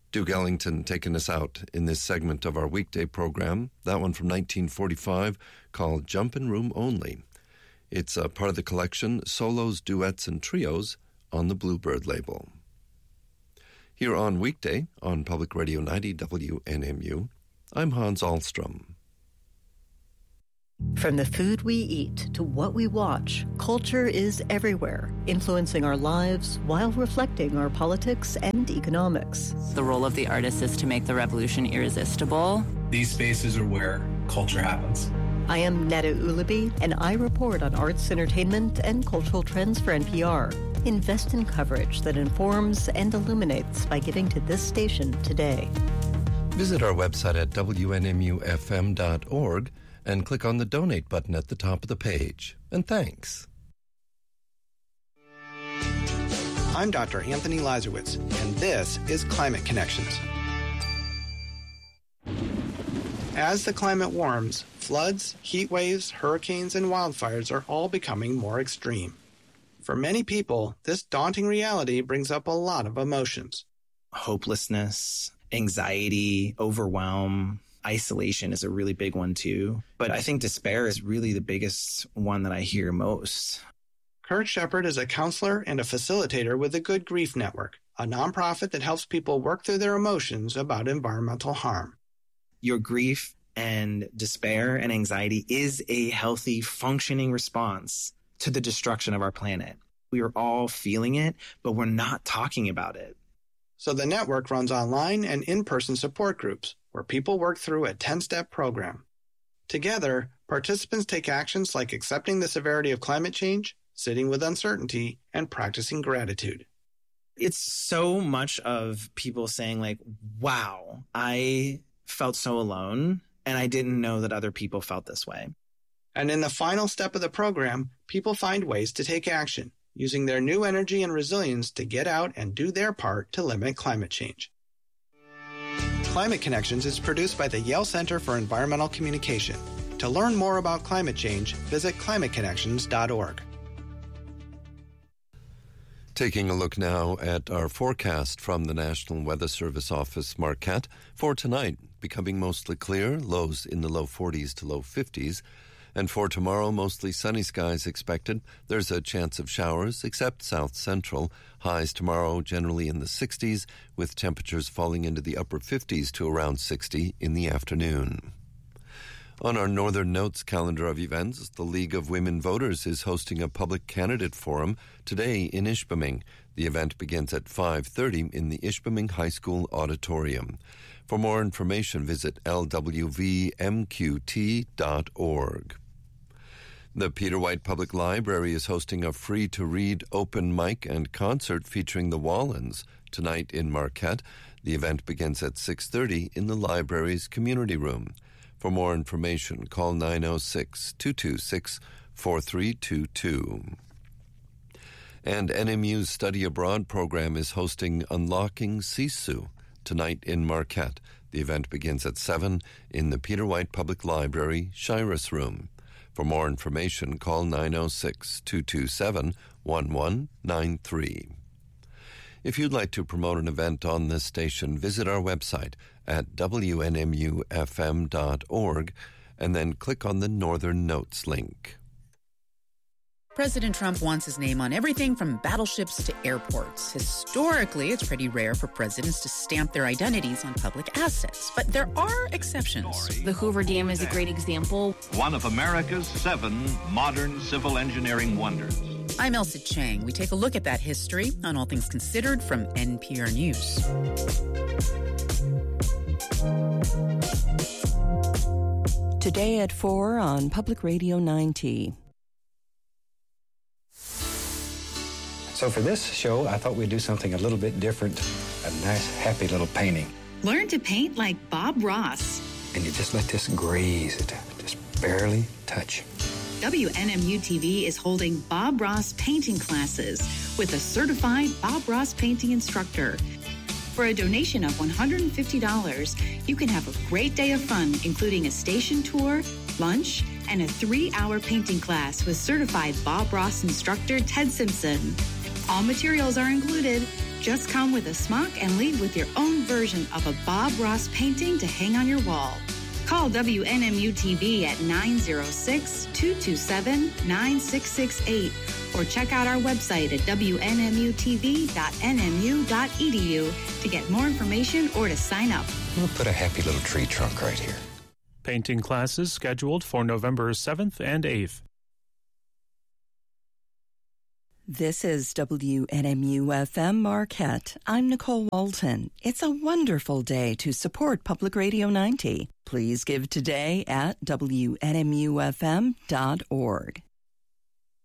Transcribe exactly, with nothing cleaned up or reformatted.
Duke Ellington taking us out in this segment of our weekday program, that one from nineteen forty-five called Jumpin' Room Only. It's a part of the collection Solos, Duets, and Trios on the Bluebird label. Here on Weekday on Public Radio ninety W N M U, I'm Hans Ahlstrom. From the food we eat to what we watch, culture is everywhere, influencing our lives while reflecting our politics and economics. The role of the artist is to make the revolution irresistible. These spaces are where culture happens. I am Netta Ulaby, and I report on arts, entertainment, and cultural trends for N P R. Invest in coverage that informs and illuminates by giving to this station today. Visit our website at W N M U F M dot org and click on the donate button at the top of the page. And thanks. I'm Doctor Anthony Lazarowitz, and this is Climate Connections. As the climate warms, floods, heat waves, hurricanes, and wildfires are all becoming more extreme. For many people, this daunting reality brings up a lot of emotions. Hopelessness, anxiety, overwhelm. Isolation is a really big one too. But I think despair is really the biggest one that I hear most. Kurt Shepard is a counselor and a facilitator with the Good Grief Network, a nonprofit that helps people work through their emotions about environmental harm. Your grief and despair and anxiety is a healthy, functioning response to the destruction of our planet. We are all feeling it, but we're not talking about it. So the network runs online and in-person support groups where people work through a ten-step program. Together, participants take actions like accepting the severity of climate change, sitting with uncertainty, and practicing gratitude. It's so much of people saying like, wow, I felt so alone, and I didn't know that other people felt this way. And in the final step of the program, people find ways to take action, using their new energy and resilience to get out and do their part to limit climate change. Climate Connections is produced by the Yale Center for Environmental Communication. To learn more about climate change, visit climate connections dot org. Taking a look now at our forecast from the National Weather Service Office, Marquette. For tonight, becoming mostly clear, lows in the low forties to low fifties. And for tomorrow, mostly sunny skies expected. There's a chance of showers, except south central. Highs tomorrow generally in the sixties, with temperatures falling into the upper fifties to around sixty in the afternoon. On our Northern Notes calendar of events, the League of Women Voters is hosting a public candidate forum today in Ishpeming. The event begins at five thirty in the Ishpeming High School auditorium. For more information, visit L W V M Q T dot org. The Peter White Public Library is hosting a free-to-read open mic and concert featuring the Wallens tonight in Marquette. The event begins at six thirty in the library's community room. For more information, call nine oh six, two two six, four three two two. And N M U's Study Abroad program is hosting Unlocking Sisu tonight in Marquette. The event begins at seven in the Peter White Public Library Shiras Room. For more information, call nine oh six, two two seven, one one nine three. If you'd like to promote an event on this station, visit our website at W N M U F M dot org and then click on the Northern Notes link. President Trump wants his name on everything from battleships to airports. Historically, it's pretty rare for presidents to stamp their identities on public assets, but there are exceptions. The Hoover Dam is a great example. One of America's seven modern civil engineering wonders. I'm Elsa Chang. We take a look at that history on All Things Considered from N P R News. Today at four on Public Radio ninety. So for this show, I thought we'd do something a little bit different, a nice, happy little painting. Learn to paint like Bob Ross. And you just let this graze it, just barely touch. W N M U T V is holding Bob Ross painting classes with a certified Bob Ross painting instructor. For a donation of one hundred fifty dollars, you can have a great day of fun, including a station tour, lunch, and a three-hour painting class with certified Bob Ross instructor Ted Simpson. All materials are included. Just come with a smock and leave with your own version of a Bob Ross painting to hang on your wall. Call W N M U T V at nine oh six, two two seven, nine six six eight or check out our website at W N M U T V dot N M U dot E D U to get more information or to sign up. We'll put a happy little tree trunk right here. Painting classes scheduled for November seventh and eighth. This is W N M U F M Marquette. I'm Nicole Walton. It's a wonderful day to support Public Radio ninety. Please give today at W N M U F M dot org.